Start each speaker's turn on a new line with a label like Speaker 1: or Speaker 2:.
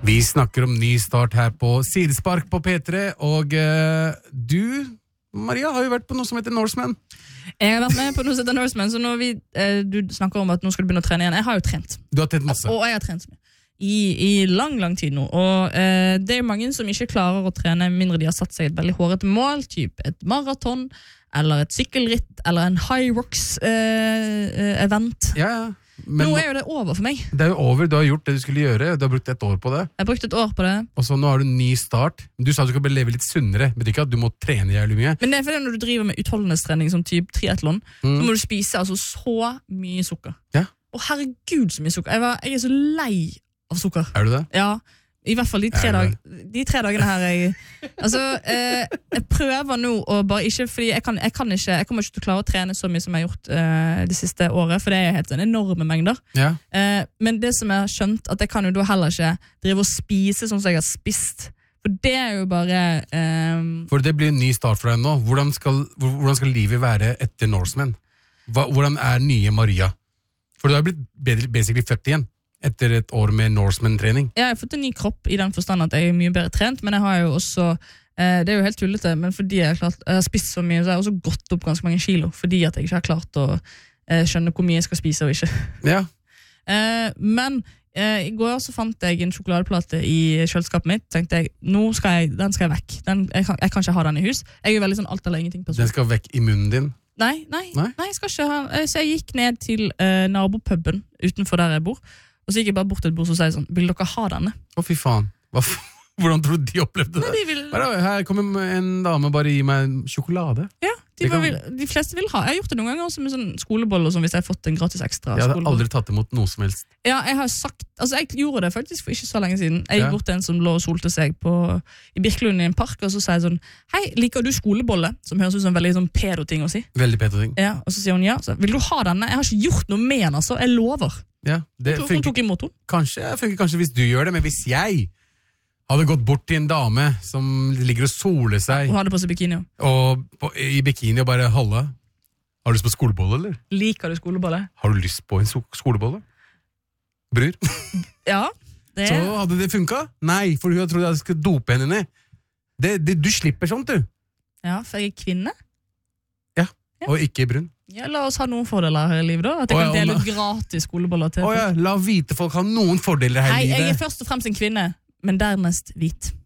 Speaker 1: Vi snakker om ny start her på Sidespark på P3, og du, Maria, har jo vært på noe som heter Norseman.
Speaker 2: Jeg har vært med på noe som heter Norseman, så når du snakker om at nå skal du begynne å trene igjen, jeg har jo trent.
Speaker 1: Du har trent masse.
Speaker 2: Og jeg har trent i lang tid nå, og det er jo mange som ikke klarer å trene mindre de har satt seg et veldig hårete mål, typ et maraton, eller et sykkelritt, eller en high rocks event.
Speaker 1: Ja. Men
Speaker 2: nå er jo det over for meg.
Speaker 1: Det er jo over, du har gjort det du skulle gjøre, du har brukt 1 år på det.
Speaker 2: Jeg har brukt 1 år på det.
Speaker 1: Og så nå har du en ny start. Du sa du skal leve litt sunnere, betyr ikke at du må trene jævlig mye.
Speaker 2: Men det er fordi når du driver med utholdenhetstrening som typ triathlon, så må du spise altså så mye sukker.
Speaker 1: Ja.
Speaker 2: Og herregud så mye sukker. Jeg er så lei av sukker.
Speaker 1: Er du det?
Speaker 2: Ja, i hvert fall de 3 dagene her jeg prøver nå å bare ikke, fordi jeg kommer ikke til å klare å trene så mye som jeg har gjort det siste året, for det er helt enorme mengder.
Speaker 1: Ja.
Speaker 2: Men det som jeg har skjønt, at jeg kan jo da heller ikke drive og spise sånn som jeg har spist, for det er jo bare
Speaker 1: For det blir en ny start for deg nå. Hvordan skal livet være etter Norseman? Hvordan er nye Maria? For du har blitt basically født igjen etter 1 år med Norseman-trening.
Speaker 2: Ja, jeg har fått en ny kropp i den forstand at jeg er mye bedre trent, men jeg har jo også, det er jo helt tullete, men fordi jeg har spist så mye, så har jeg også gått opp ganske mange kilo, fordi at jeg ikke har klart å skjønne hvor mye jeg skal spise og ikke.
Speaker 1: Ja.
Speaker 2: Men i går så fant jeg en sjokoladeplate i kjøleskapet mitt, tenkte jeg, den skal jeg vekk. Jeg kan ikke ha den i hus. Jeg er jo veldig sånn alt eller ingenting person.
Speaker 1: Den skal vekk i munnen din?
Speaker 2: Nei, jeg skal ikke ha. Så jeg gikk ned til nabopuben utenfor der jeg bor, og så gikk jeg bare bort til et bord og sa sånn, vil dere ha denne?
Speaker 1: Å fy faen, hvordan tror du de opplevde det? Her kommer en dame bare gi meg en sjokolade. Ja,
Speaker 2: de fleste vil ha. Jeg har gjort det noen ganger også med sånn skoleboller, som hvis jeg har fått en gratis ekstra
Speaker 1: skoleboller. Jeg hadde aldri tatt imot noe som helst.
Speaker 2: Ja, jeg gjorde det faktisk for ikke så lenge siden. Jeg gikk bort til en som lå og solte seg i Birkelund i en park, og så sa jeg sånn, hei, liker du skolebolle? Som høres ut som en veldig sånn pedo-ting å si.
Speaker 1: Veldig pedo-ting.
Speaker 2: Ja, og så sier hun ja, så, vil du ha denne? Jeg har ikke gjort noe med den, altså, jeg lover.
Speaker 1: Ja,
Speaker 2: hun tok imot henne.
Speaker 1: Kanskje hvis du gjør det, men hvis jeg hadde gått bort til en dame som ligger og soler seg
Speaker 2: og hadde på seg bikini
Speaker 1: i bikini og bare halla, har du lyst på skolebolle, eller?
Speaker 2: Liker du skolebolle?
Speaker 1: Har du lyst på en skolebolle? Bror?
Speaker 2: Ja, det.
Speaker 1: Så hadde det funket? Nei, for hun hadde trodd jeg skulle dope henne ned. Du slipper sånt, du.
Speaker 2: Ja, for jeg er kvinne.
Speaker 1: Ja, og ikke brun.
Speaker 2: Ja, la oss ha noen fordeler her i livet da. At jeg kan dele ut gratis skoleboller til folk.
Speaker 1: La hvite folk ha noen fordeler her i livet.
Speaker 2: Jeg er først og fremst en kvinne, men dernest hvit.